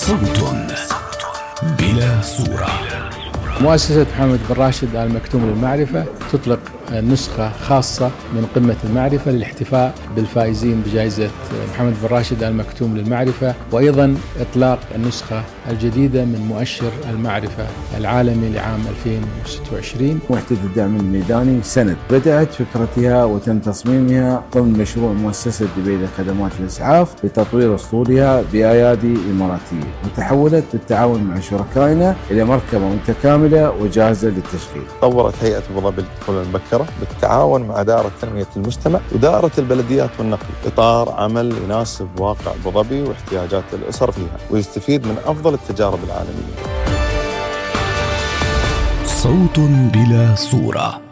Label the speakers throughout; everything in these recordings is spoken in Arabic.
Speaker 1: صوت بلا صورة.
Speaker 2: مؤسسة محمد بن راشد آل مكتوم للمعرفة تطلق نسخة خاصة من قمة المعرفة للاحتفاء بالفائزين بجائزة محمد بن راشد آل مكتوم للمعرفة، وأيضا إطلاق النسخة الجديدة من مؤشر المعرفة العالمي لعام 2026.
Speaker 3: وحدة الدعم الميداني سند بدأت فكرتها وتم تصميمها ضمن مشروع مؤسسة دبي لخدمات الإسعاف لتطوير أسطولها بأيادي إماراتية، وتحولت بالتعاون مع شركائنا إلى مركبة متكاملة وجاهزة للتشغيل.
Speaker 4: طورت هيئة أبو ظبي للطفولة المبكرة بالتعاون مع دائرة تنمية المجتمع ودائرة البلديات والنقل إطار عمل يناسب واقع أبو ظبي واحتياجات الأسر فيها ويستفيد من أفضل التجارب العالمية.
Speaker 1: صوت بلا صورة.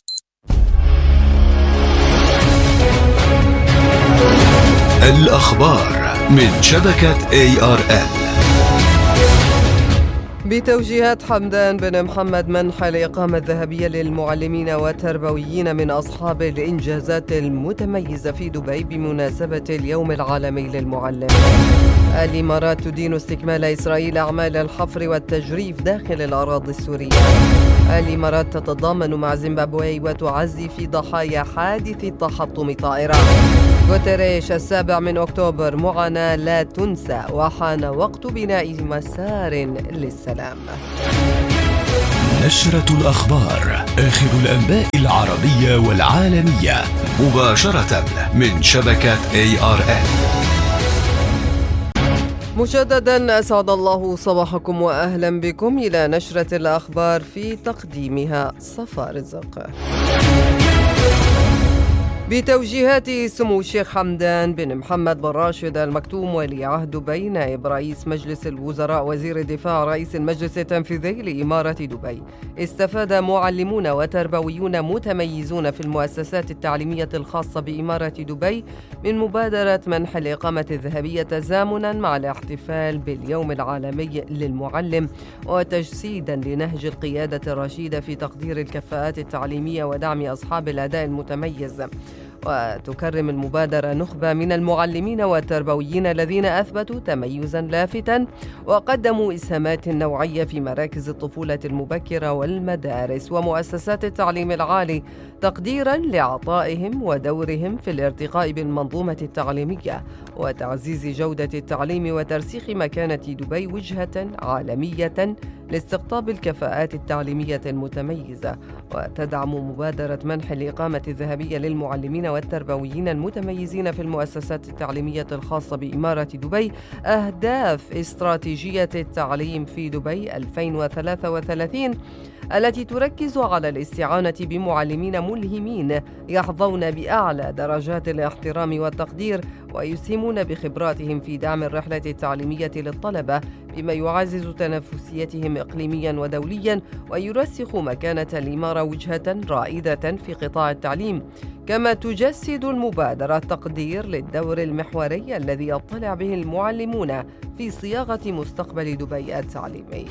Speaker 1: الأخبار من شبكة ARN.
Speaker 5: بتوجيهات حمدان بن محمد منح الإقامة الذهبية للمعلمين والتربويين من أصحاب الإنجازات المتميزة في دبي بمناسبة اليوم العالمي للمعلم. الإمارات تدين استكمال إسرائيل أعمال الحفر والتجريف داخل الأراضي السورية. الإمارات تتضامن مع زيمبابوي وتعزي في ضحايا حادث تحطم طائرة. غوتيريش 7 أكتوبر معاناة لا تنسى وحان وقت بناء مسار للسلام.
Speaker 1: نشرة الأخبار، آخر الأنباء العربية والعالمية مباشرة من شبكة ARN.
Speaker 5: مجددا أسعد الله صباحكم وأهلا بكم إلى نشرة الأخبار في تقديمها صفا رزق. بتوجيهات سمو الشيخ حمدان بن محمد بن راشد آل مكتوم ولي عهد دبي نائب رئيس مجلس الوزراء وزير الدفاع رئيس المجلس التنفيذي لإمارة دبي، استفاد معلمون وتربويون متميزون في المؤسسات التعليمية الخاصة بإمارة دبي من مبادرة منح الإقامة الذهبية تزامنا مع الاحتفال باليوم العالمي للمعلم وتجسيدا لنهج القيادة الرشيدة في تقدير الكفاءات التعليمية ودعم أصحاب الأداء المتميز. وتكرم المبادرة نخبة من المعلمين والتربويين الذين أثبتوا تميزا لافتا وقدموا إسهامات نوعية في مراكز الطفولة المبكرة والمدارس ومؤسسات التعليم العالي، تقديرا لعطائهم ودورهم في الارتقاء بالمنظومة التعليمية وتعزيز جودة التعليم وترسيخ مكانة دبي وجهة عالمية لاستقطاب الكفاءات التعليمية المتميزة. وتدعم مبادرة منح الإقامة الذهبية للمعلمين والتربويين المتميزين في المؤسسات التعليمية الخاصة بإمارة دبي أهداف استراتيجية التعليم في دبي 2033 التي تركز على الاستعانة بمعلمين ملهمين يحظون بأعلى درجات الاحترام والتقدير ويسهمون بخبراتهم في دعم الرحلة التعليمية للطلبة بما يعزز تنافسيتهم إقليميا ودوليا ويرسخ مكانة الإمارة وجهة رائدة في قطاع التعليم. كما تجسد المبادرة تقدير للدور المحوري الذي يطلع به المعلمون في صياغة مستقبل دبي التعليمي.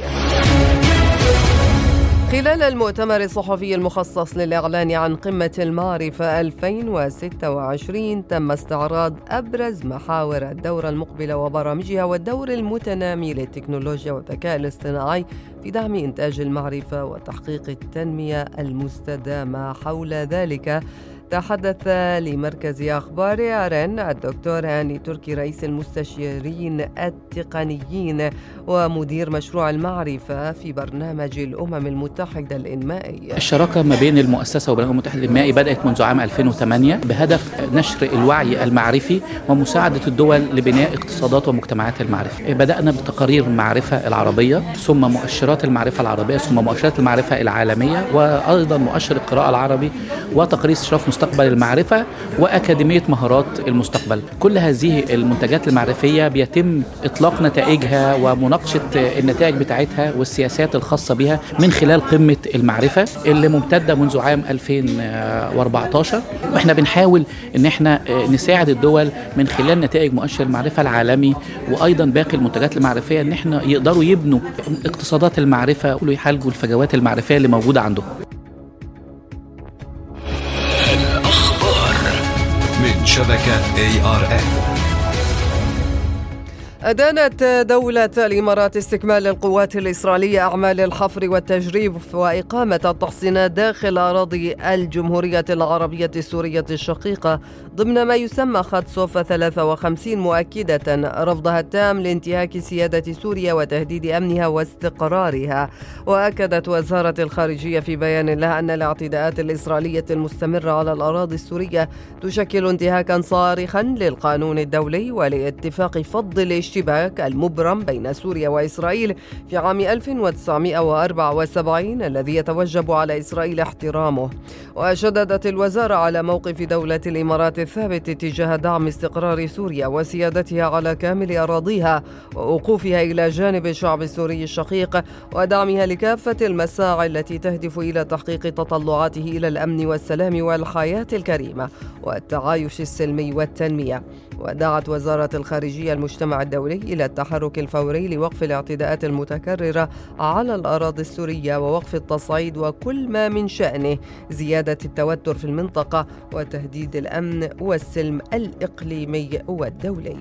Speaker 5: خلال المؤتمر الصحفي المخصص للإعلان عن قمة المعرفة 2026 تم استعراض أبرز محاور الدورة المقبلة وبرامجها والدور المتنامي للتكنولوجيا والذكاء الاصطناعي في دعم إنتاج المعرفة وتحقيق التنمية المستدامة. حول ذلك تحدث لمركز أخبار ARN الدكتور هاني تركي رئيس المستشارين التقنيين ومدير مشروع المعرفة في برنامج الأمم المتحدة الإنمائي.
Speaker 6: الشراكة ما بين المؤسسة وبرنامج المتحد الإنمائي بدأت منذ عام 2008 بهدف نشر الوعي المعرفي ومساعدة الدول لبناء اقتصادات ومجتمعات المعرفة. بدأنا بتقارير المعرفة العربية ثم مؤشرات المعرفة العربية ثم مؤشرات المعرفة العالمية وأيضا مؤشر القراءة العربي وتقرير استشراف مستقبل المعرفة وأكاديمية مهارات المستقبل. كل هذه المنتجات المعرفية بيتم إطلاق نتائجها ومناقشة النتائج بتاعتها والسياسات الخاصة بها من خلال قمة المعرفة اللي ممتدة منذ عام 2014. وإحنا بنحاول إن إحنا نساعد الدول من خلال نتائج مؤشر المعرفة العالمي وأيضا باقي المنتجات المعرفية إن إحنا يقدروا يبنوا اقتصادات المعرفة ويحالجوا الفجوات المعرفية اللي موجودة عندهم.
Speaker 1: من شبكة ARN.
Speaker 5: أدانت دولة الإمارات استكمال القوات الإسرائيلية أعمال الحفر والتجريف وإقامة التحصينات داخل أراضي الجمهورية العربية السورية الشقيقة ضمن ما يسمى خط صوفة 53، مؤكدة رفضها التام لانتهاك سيادة سوريا وتهديد أمنها واستقرارها. وأكدت وزارة الخارجية في بيان لها أن الاعتداءات الإسرائيلية المستمرة على الأراضي السورية تشكل انتهاكا صارخا للقانون الدولي ولاتفاق فض الاشتباك المبرم بين سوريا وإسرائيل في عام 1974 الذي يتوجب على إسرائيل احترامه. وشددت الوزارة على موقف دولة الإمارات الثابت تجاه دعم استقرار سوريا وسيادتها على كامل أراضيها ووقوفها إلى جانب الشعب السوري الشقيق ودعمها لكافة المساعي التي تهدف إلى تحقيق تطلعاته إلى الأمن والسلام والحياة الكريمة والتعايش السلمي والتنمية. ودعت وزارة الخارجية المجتمع الدولي إلى التحرك الفوري لوقف الاعتداءات المتكررة على الأراضي السورية ووقف التصعيد وكل ما من شأنه زيادة التوتر في المنطقة وتهديد الأمن والسلم الإقليمي والدولي.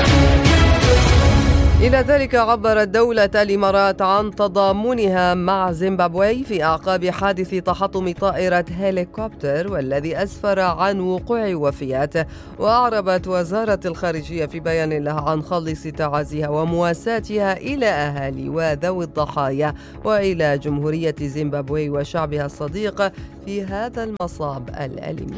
Speaker 5: إلى ذلك عبرت دولة الإمارات عن تضامنها مع زيمبابوي في أعقاب حادث تحطم طائرة هليكوبتر والذي أسفر عن وقوع وفيات. وأعربت وزارة الخارجية في بيان لها عن خالص تعازيها ومواساتها إلى أهالي وذوي الضحايا وإلى جمهورية زيمبابوي وشعبها الصديق في هذا المصاب الأليم.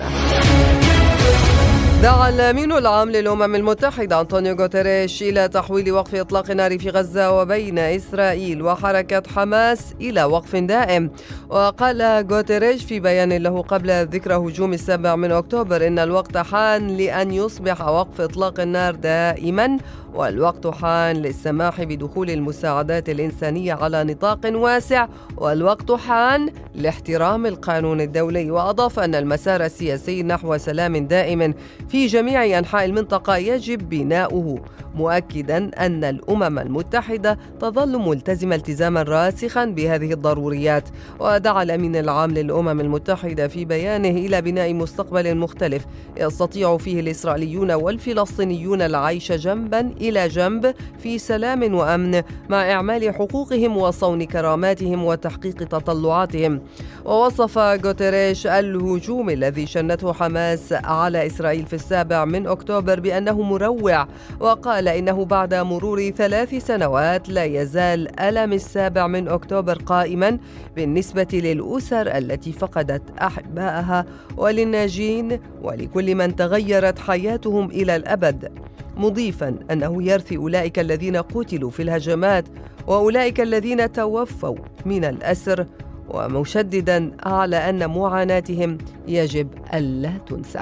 Speaker 5: دعا الأمين العام للأمم المتحدة أنطونيو غوتيريش إلى تحويل وقف إطلاق النار في غزة وبين إسرائيل وحركة حماس إلى وقف دائم. وقال غوتيريش في بيان له قبل ذكرى هجوم 7 أكتوبر إن الوقت حان لأن يصبح وقف إطلاق النار دائما، والوقت حان للسماح بدخول المساعدات الإنسانية على نطاق واسع، والوقت حان لاحترام القانون الدولي. وأضاف أن المسار السياسي نحو سلام دائم في جميع أنحاء المنطقة يجب بناؤه، مؤكدا أن الأمم المتحدة تظل ملتزمة التزاما راسخا بهذه الضروريات. ودعا الأمين العام للأمم المتحدة في بيانه إلى بناء مستقبل مختلف يستطيع فيه الإسرائيليون والفلسطينيون العيش جنبا إلى جنب في سلام وأمن مع إعمال حقوقهم وصون كراماتهم وتحقيق تطلعاتهم. ووصف غوتيريش الهجوم الذي شنته حماس على إسرائيل في 7 أكتوبر بأنه مروع، وقال إنه بعد مرور 3 سنوات لا يزال ألم 7 أكتوبر قائما بالنسبة للأسر التي فقدت أحبائها وللناجين ولكل من تغيرت حياتهم إلى الأبد، مضيفا أنه يرثي أولئك الذين قتلوا في الهجمات وأولئك الذين توفوا من الأسر، ومشددا على أن معاناتهم يجب ألا تنسى.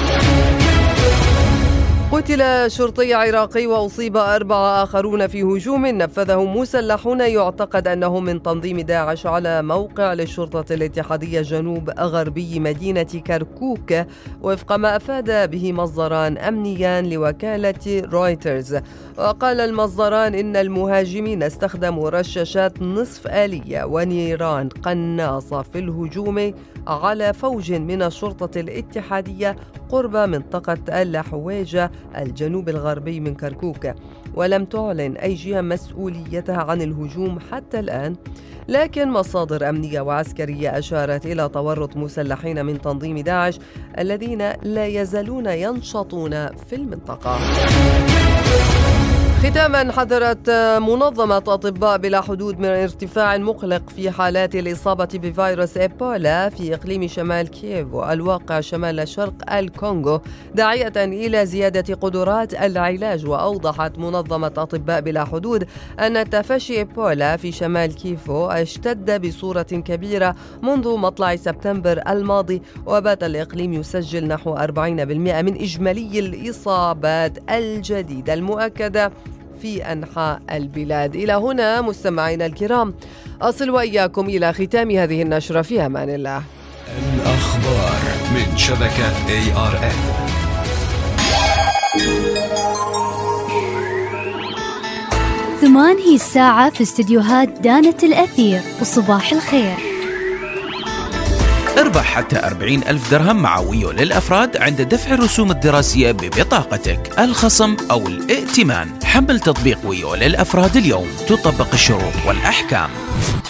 Speaker 5: قتل شرطي عراقي وأصيب 4 آخرون في هجوم نفذه مسلحون يعتقد أنهم من تنظيم داعش على موقع للشرطة الاتحادية جنوب غربي مدينة كركوك، وفق ما أفاد به مصدران أمنيان لوكالة رويترز. وقال المصدران إن المهاجمين استخدموا رشاشات نصف آلية ونيران قناصة في الهجوم على فوج من الشرطة الاتحادية قرب منطقة الحويجة الجنوب الغربي من كركوك، ولم تعلن أي جهة مسؤوليتها عن الهجوم حتى الآن. لكن مصادر أمنية وعسكرية أشارت إلى تورط مسلحين من تنظيم داعش الذين لا يزالون ينشطون في المنطقة. ختاما، حذرت منظمة أطباء بلا حدود من ارتفاع مقلق في حالات الإصابة بفيروس إيبولا في إقليم شمال كييفو الواقع شمال شرق الكونغو، داعية إلى زيادة قدرات العلاج. وأوضحت منظمة أطباء بلا حدود أن تفشي إيبولا في شمال كييفو اشتد بصورة كبيرة منذ مطلع سبتمبر الماضي، وبات الإقليم يسجل نحو 40% من إجمالي الإصابات الجديدة المؤكدة في أنحاء البلاد. إلى هنا مستمعينا الكرام أصل وإياكم إلى ختام هذه النشرة، في أمان الله.
Speaker 1: الأخبار من شبكة ARN.
Speaker 7: ثمان هي الساعة في استديوهات دانة الأثير، وصباح الخير.
Speaker 8: اربح حتى 40,000 درهم مع ويو للأفراد عند دفع الرسوم الدراسية ببطاقتك. الخصم أو الائتمان. حمل تطبيق ويو للأفراد اليوم، تطبق الشروط والأحكام.